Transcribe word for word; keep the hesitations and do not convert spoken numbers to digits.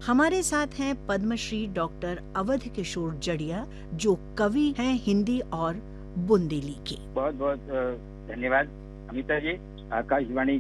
हमारे साथ हैं पद्मश्री डॉक्टर अवध किशोर जड़िया, जो कवि हैं हिंदी और बुंदेली के। बहुत बहुत धन्यवाद अमिता जी। आकाशवाणी